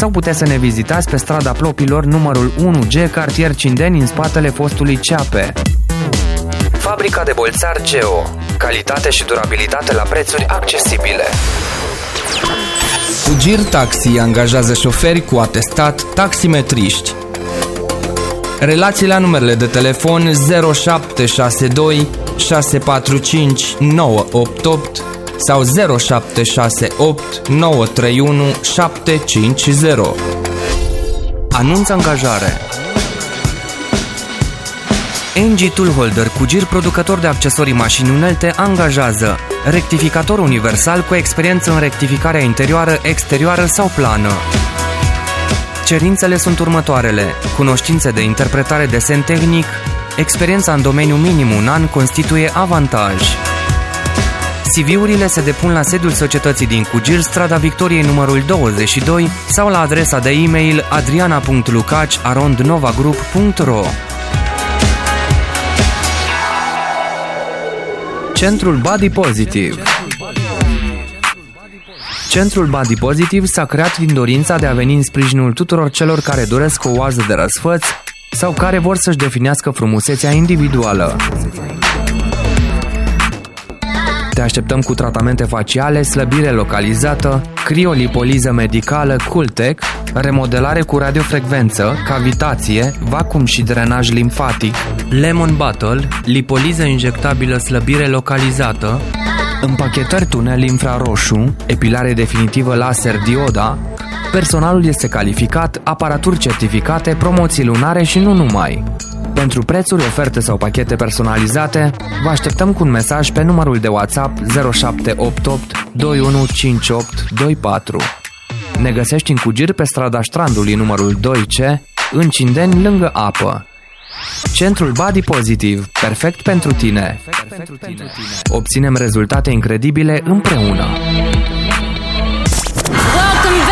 sau puteți să ne vizitați pe strada Plopilor, numărul 1G, cartier Cindeni, în spatele fostului CEAPE. Fabrica de bolțari Geo. Calitate și durabilitate la prețuri accesibile. Fugir Taxi angajează șoferi cu atestat taximetriști. Relații la numerele de telefon 0762 645 988 sau 0768 931 750. Anunț angajare. NG Toolholder cu gir, producător de accesorii mașini unelte, angajează rectificator universal cu experiență în rectificarea interioară, exterioară sau plană. Cerințele sunt următoarele: cunoștințe de interpretare desen tehnic, experiența în domeniu minim un an constituie avantaj. CV-urile se depun la sediul societății din Cugir, strada Victoriei numărul 22 sau la adresa de e-mail adriana.lucaci@novagroup.ro. Centrul Body Positive. Centrul Body Positive s-a creat din dorința de a veni în sprijinul tuturor celor care doresc o oază de răsfăț sau care vor să-și definească frumusețea individuală. Te așteptăm cu tratamente faciale, slăbire localizată, criolipoliză medicală Cooltech, remodelare cu radiofrecvență, cavitație, vacuum și drenaj limfatic, Lemon Bottle, lipoliză injectabilă, slăbire localizată, împachetări tunel infraroșu, epilare definitivă laser dioda. Personalul este calificat, aparaturi certificate, promoții lunare și nu numai. Pentru prețuri, oferte sau pachete personalizate, vă așteptăm cu un mesaj pe numărul de WhatsApp 0788 215824. Ne găsești în Cugir pe strada Strandului numărul 2C, în Cindeni, lângă apă. Centrul Body Positive, perfect pentru tine. Obținem rezultate incredibile împreună.